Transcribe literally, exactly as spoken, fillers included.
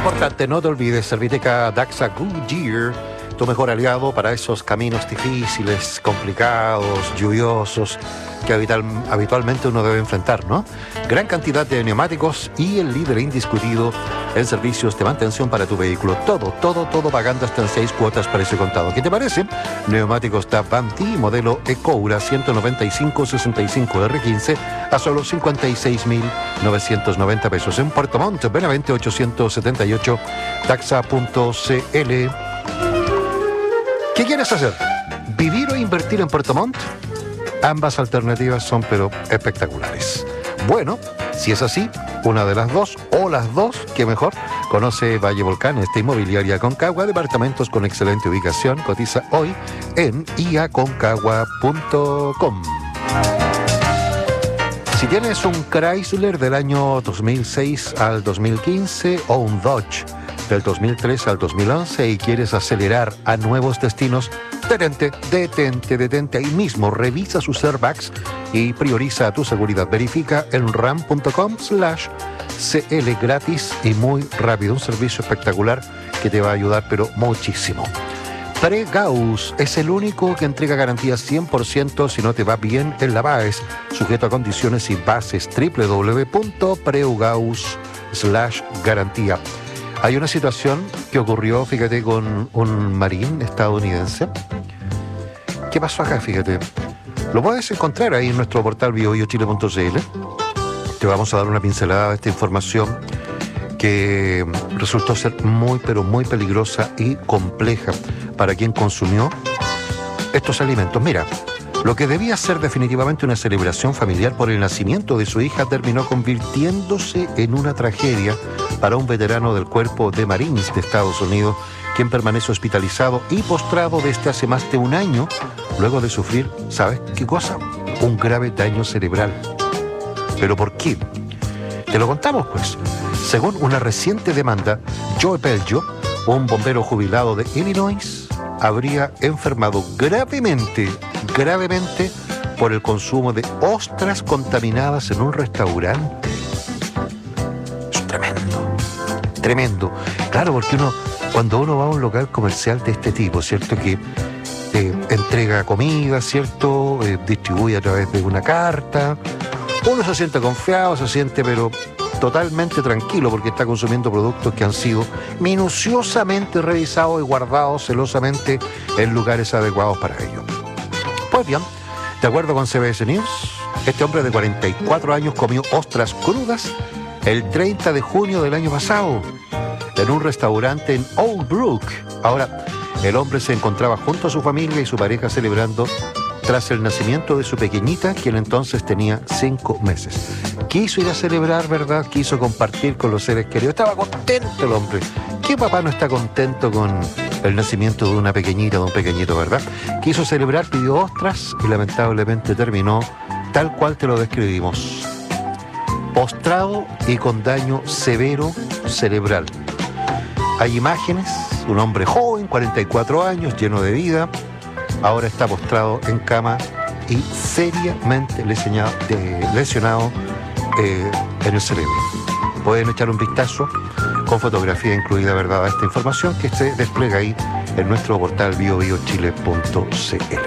Importante, no te olvides, Serviteca Daxa Goodyear, tu mejor aliado para esos caminos difíciles, complicados, lluviosos, que habital, habitualmente uno debe enfrentar, ¿no? Gran cantidad de neumáticos y el líder indiscutido en servicios de mantención para tu vehículo. Todo, todo, todo pagando hasta en seis cuotas precio contado. ¿Qué te parece? Neumáticos D A F Banti, modelo Ecoura ciento noventa y cinco sesenta y cinco R quince a solo cincuenta y seis mil novecientos noventa pesos. En Puerto Montt, Benavente ochocientos setenta y ocho, daxa punto c l. ¿Qué quieres hacer? ¿Vivir o invertir en Puerto Montt? Ambas alternativas son pero espectaculares. Bueno, si es así, una de las dos o las dos, que mejor, conoce Valle Volcán, esta inmobiliaria Aconcagua, departamentos con excelente ubicación. Cotiza hoy en i a concagua punto com. Si tienes un Chrysler del año dos mil seis al dos mil quince o un Dodge del dos mil tres al dos mil once y quieres acelerar a nuevos destinos, detente, detente, detente ahí mismo, revisa sus airbags y prioriza tu seguridad. Verifica en ram punto com slash cl gratis y muy rápido. Un servicio espectacular que te va a ayudar pero muchísimo. Pre-Gauss es el único que entrega garantía cien por ciento si no te va bien en la B A E S, sujeto a condiciones y bases. doble u doble u doble u punto preugaus slash garantía. Hay una situación que ocurrió, fíjate, con un marín estadounidense. ¿Qué pasó acá? Fíjate. Lo puedes encontrar ahí en nuestro portal bio bio chile punto c l. Te vamos a dar una pincelada de esta información que resultó ser muy, pero muy peligrosa y compleja para quien consumió estos alimentos. Mira, lo que debía ser definitivamente una celebración familiar por el nacimiento de su hija terminó convirtiéndose en una tragedia para un veterano del Cuerpo de Marines de Estados Unidos, quien permanece hospitalizado y postrado desde hace más de un año, luego de sufrir, ¿sabes qué cosa? Un grave daño cerebral. ¿Pero por qué? Te lo contamos, pues. Según una reciente demanda, Joe Belgio, un bombero jubilado de Illinois, habría enfermado gravemente, gravemente por el consumo de ostras contaminadas en un restaurante. Es tremendo, tremendo. Claro, porque uno, cuando uno va a un local comercial de este tipo, ¿cierto? Que eh, entrega comida, ¿cierto? Eh, distribuye a través de una carta. Uno se siente confiado, se siente pero totalmente tranquilo porque está consumiendo productos que han sido minuciosamente revisados y guardados celosamente en lugares adecuados para ello. Pues bien, de acuerdo con C B S News, este hombre de cuarenta y cuatro años comió ostras crudas el treinta de junio del año pasado en un restaurante en Old Brook. Ahora, el hombre se encontraba junto a su familia y su pareja celebrando tras el nacimiento de su pequeñita, quien entonces tenía cinco meses. Quiso ir a celebrar, ¿verdad? Quiso compartir con los seres queridos. Estaba contento el hombre. ¿Qué papá no está contento con el nacimiento de una pequeñita, de un pequeñito, verdad? Quiso celebrar, pidió ostras y lamentablemente terminó tal cual te lo describimos. Postrado y con daño severo cerebral. Hay imágenes, un hombre joven, cuarenta y cuatro años, lleno de vida, ahora está postrado en cama y seriamente lesionado, de, lesionado eh, en el cerebro. Pueden echar un vistazo con fotografía incluida, ¿verdad?, a esta información que se despliega ahí en nuestro portal bio bio chile punto c l.